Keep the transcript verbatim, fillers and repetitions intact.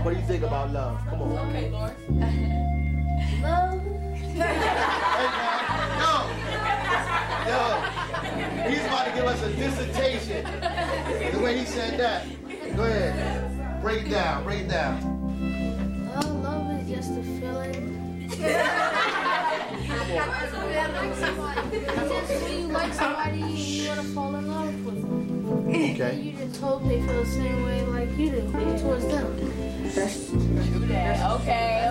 What do you think about love? Come on. Okay, Lord. Love. Hey, man. Yo. Yo. He's about to give us a dissertation. The way he said that. Go ahead. Break it down. Break it down. Uh, love is just a feeling. Just when you like somebody, you want to fall in love with them. Okay. You just hope they feel the same way like you do towards them. Do that. Okay,